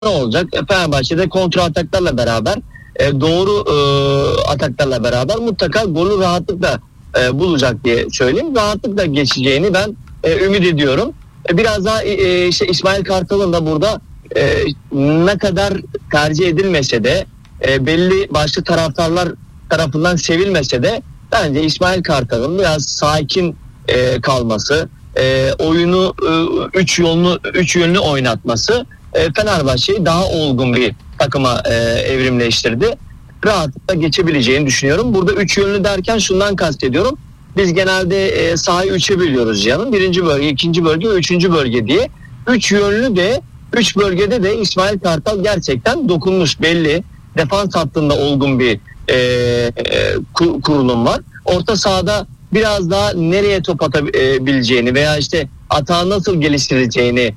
ne olacak? Fenerbahçe'de kontra ataklarla beraber doğru ataklarla beraber mutlaka golü rahatlıkla bulacak diye söyleyeyim. Rahatlıkla geçeceğini ben ümit ediyorum. Biraz daha işte İsmail Kartal'ın da burada ne kadar tercih edilmese de belli başlı taraftarlar tarafından sevilmese de bence İsmail Kartal'ın biraz sakin kalması, oyunu üç yönlü oynatması Fenerbahçe'yi daha olgun bir takıma evrimleştirdi. Rahatlıkla geçebileceğini düşünüyorum. Burada üç yönlü derken şundan kastediyorum. Biz genelde sahayı üçe bölüyoruz canım. Birinci bölge, ikinci bölge, üçüncü bölge diye. Üç yönlü de, üç bölgede de İsmail Kartal gerçekten dokunmuş, belli. Defans hattında olgun bir kurulum var. Orta sahada biraz daha nereye top atabileceğini veya işte atağı nasıl geliştireceğini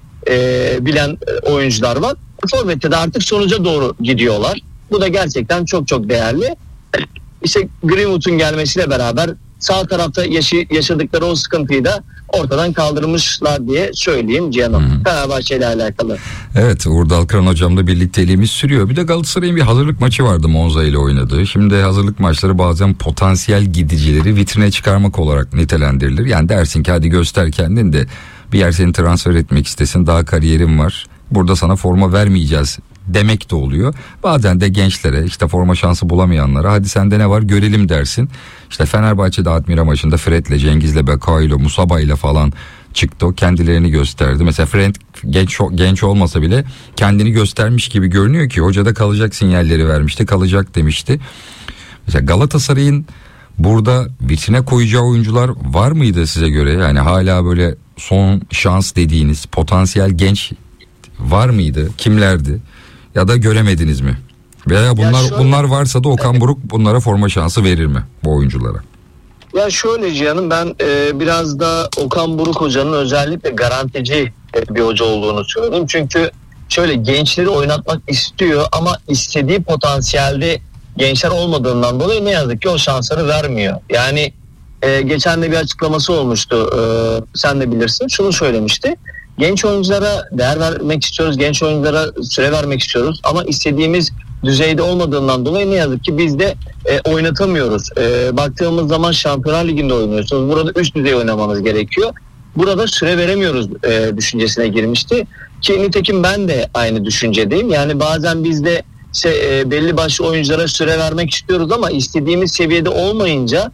bilen oyuncular var. Forvet'te de artık sonuca doğru gidiyorlar. Bu da gerçekten çok çok değerli. İşte Greenwood'un gelmesiyle beraber sağ tarafta yaşadıkları o sıkıntıyı da ortadan kaldırmışlar diye söyleyeyim Cihan'ım. Fenerbahçe ile alakalı. Evet, Uğur Dalkıran hocamla birlikteliğimiz sürüyor. Bir de Galatasaray'ın bir hazırlık maçı vardı Monza ile oynadığı. Şimdi hazırlık maçları bazen potansiyel gidicileri vitrine çıkarmak olarak nitelendirilir. Yani dersin ki hadi göster kendin de bir yer seni transfer etmek istesin, daha kariyerin var. Burada sana forma vermeyeceğiz demek de oluyor. Bazen de gençlere, işte forma şansı bulamayanlara hadi sende ne var görelim dersin. İşte Fenerbahçe'de Admira maçında Fred'le, Cengiz'le, Bekay'la, Musaba'yla falan çıktı. O kendilerini gösterdi. Mesela Fred genç olmasa bile kendini göstermiş gibi görünüyor ki hocada kalacak sinyalleri vermişti. Kalacak demişti. Mesela Galatasaray'ın burada vitrine koyacağı oyuncular var mıydı size göre? Yani hala böyle son şans dediğiniz potansiyel genç var mıydı? Kimlerdi? Ya da göremediniz mi? Veya bunlar varsa da Okan Buruk bunlara forma şansı verir mi bu oyunculara? Ya şöyle Cihan'ım, ben biraz da Okan Buruk hocanın özellikle garantici bir hoca olduğunu söyleyeyim. Çünkü şöyle gençleri oynatmak istiyor ama istediği potansiyelde gençler olmadığından dolayı ne yazık ki o şansları vermiyor. Yani geçen de bir açıklaması olmuştu. Sen de bilirsin. Şunu söylemişti. Genç oyunculara değer vermek istiyoruz. Genç oyunculara süre vermek istiyoruz. Ama istediğimiz düzeyde olmadığından dolayı ne yazık ki biz de oynatamıyoruz. Baktığımız zaman Şampiyonlar Ligi'nde oynuyorsunuz. Burada üst düzey oynamanız gerekiyor. Burada süre veremiyoruz düşüncesine girmişti. Ki nitekim ben de aynı düşüncedeyim. Yani bazen biz de belli başlı oyunculara süre vermek istiyoruz ama istediğimiz seviyede olmayınca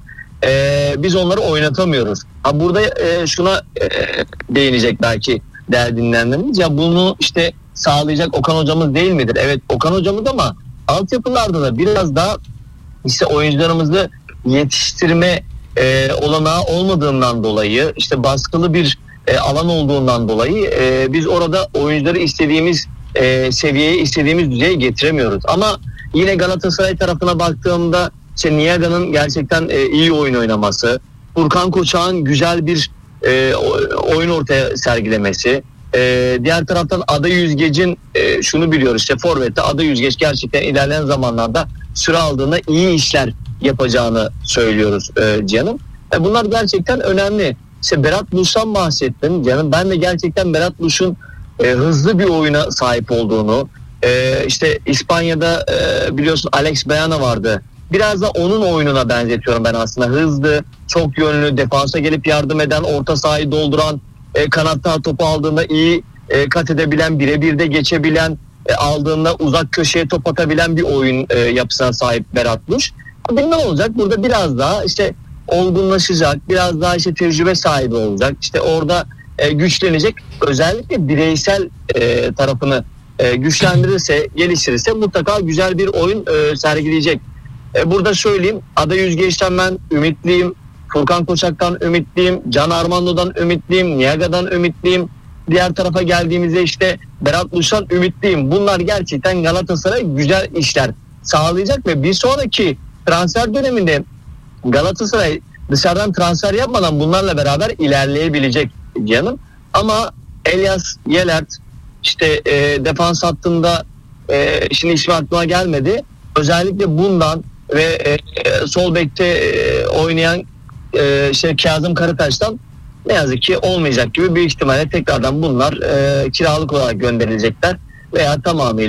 biz onları oynatamıyoruz. Burada şuna değinecek belki değerli dinleyenlerimiz. Ya bunu işte sağlayacak Okan hocamız değil midir? Evet, Okan hocamız ama altyapılarda da biraz daha işte oyuncularımızı yetiştirme olanağı olmadığından dolayı, işte baskılı bir alan olduğundan dolayı biz orada oyuncuları istediğimiz seviyeye, istediğimiz düzeye getiremiyoruz. Ama yine Galatasaray tarafına baktığımda işte Niaga'nın gerçekten iyi oyun oynaması, Furkan Koçak'ın güzel bir oyun ortaya sergilemesi, diğer taraftan Ada Yüzgeç'in şunu biliyoruz, işte forvette Ada Yüzgeç gerçekten ilerleyen zamanlarda süre aldığında iyi işler yapacağını söylüyoruz canım. Bunlar gerçekten önemli. İşte Berat Luş'tan bahsettim canım. Ben de gerçekten Berat Luş'un hızlı bir oyuna sahip olduğunu, işte İspanya'da biliyorsun Alex Bayana vardı. Biraz da onun oyununa benzetiyorum ben aslında. Hızlı, çok yönlü, defansa gelip yardım eden, orta sahayı dolduran, kanatta topu aldığında iyi kat edebilen, birebir de geçebilen, aldığında uzak köşeye top atabilen bir oyun yapısına sahip Berat Luş. Ne olacak? Burada biraz daha işte olgunlaşacak, biraz daha işte tecrübe sahibi olacak. İşte orada güçlenecek. Özellikle bireysel tarafını güçlendirirse, geliştirirse mutlaka güzel bir oyun sergileyecek. Burada söyleyeyim, Ada Yüzgeç'ten ben ümitliyim. Furkan Koçak'tan ümitliyim. Can Armando'dan ümitliyim. Niaga'dan ümitliyim. Diğer tarafa geldiğimizde işte Berat Luş'tan ümitliyim. Bunlar gerçekten Galatasaray güzel işler sağlayacak ve bir sonraki transfer döneminde Galatasaray dışarıdan transfer yapmadan bunlarla beraber ilerleyebilecek canım. Ama Elias Yelert işte defans hattında şimdi ismi aklıma gelmedi. Özellikle bundan ve sol bekte oynayan Kazım Karataş'tan ne yazık ki olmayacak gibi, büyük ihtimalle tekrardan bunlar kiralık olarak gönderilecekler. veya tamamıyla